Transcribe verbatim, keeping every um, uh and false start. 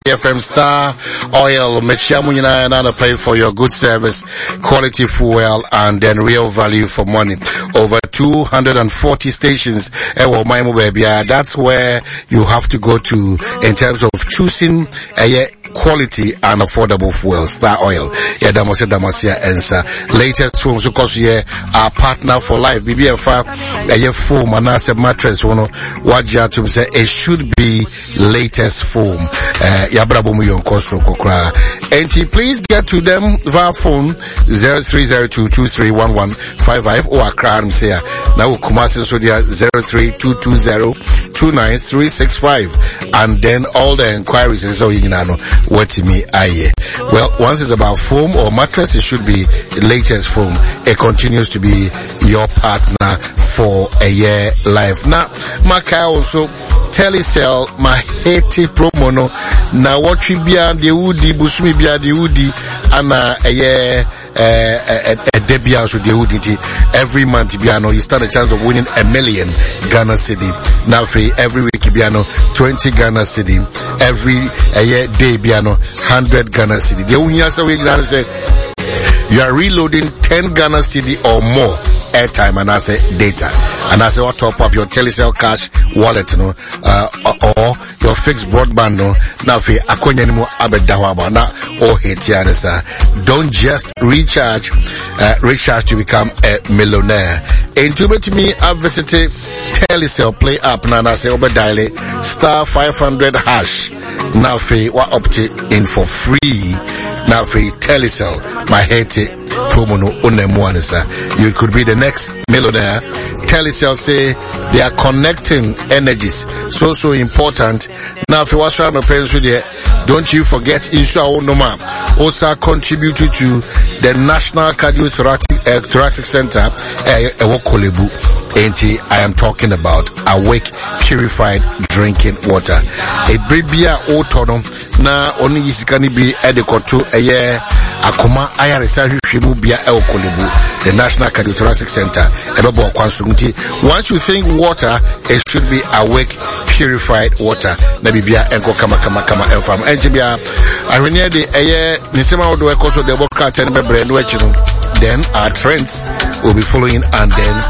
F M Star Oil, Mechiamunina, and pay for your good service, quality fuel, and then real value for money. Over two hundred forty stations, that's where you have to go to in terms of choosing a quality and affordable fuel. Star Oil. Yeah, Damasia Damasia Ensa. Latest foam, so cause yeah, our partner for life. B B F a foam and as a mattress, one what you have to say, it should be latest foam. Uh, Yabrabumu yon Kosro Kokra. And please get to them via phone zero three zero two two three one one five five or a crime say now Kumasi Sodia zero three two two zero two nine three six five, and then all the inquiries is so you know what me aye. Well, once it's about foam or mattress, it should be latest foam. It continues to be your partner for a year life. Now, Maka also Telecel my hate promo no na what we be and the woody busumi be the woody and a year a debut so the woody every month biano you stand a chance of winning a million Ghana cedi. Now for every week biano twenty Ghana cedi, every a year day biano hundred Ghana cedi. The only answer we can say you are reloading ten Ghana cedi or more airtime and as a data, and as a top up your Telecel cash wallet no uh, or, or your fixed broadband no now fi akonya ni mo abedawaba na or hit sir. Don't just recharge uh, recharge to become a millionaire. And to bet me I've visited Telecel play app na na say obediale star five hundred hash now fi wa opt in for free now fi Telecel my hate promo no unemwane sir. You could be the next millionaire. Telecel say they are connecting energies, so so important. Now if you watch around the page there, don't you forget Insha Onoma also contributed to the National Cardiothoracic uh, Thoracic Center uh, Kolebu. I am talking about Awake Purified Drinking Water. A bribia otono na oni isikani bi edekoto eye akoma aya research bia el Kolebu, the National Cardiothoracic Center. Once you think water, it should be Awake Purified Water. Maybe bia enko kama kama kama enfam. Enjibia arenya de eye nisema odo ekoso de boka ten bebre no echiru. Then our trends will be following, and then